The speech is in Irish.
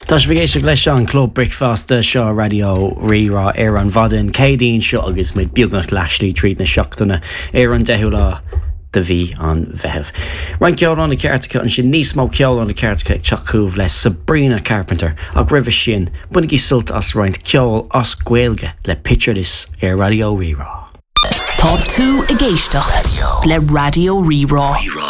Tás bhgéisi leis an Club Breakfast seo radio rírá ar an bhadan cédaíonn seo agus muid beagnach leislí tríd na seachtainna ar an deithú lá de bhí an bheitheh. Rhain ceol an na ceartacha an sin níos mó ceol an na ceartacha teachúh le Sabrina Carpenter ag ribh sin bunig í sult as roiint ceol as gcuailge le Picture This ar radio rírá. Tá tú i gcéisteach le radio rírá.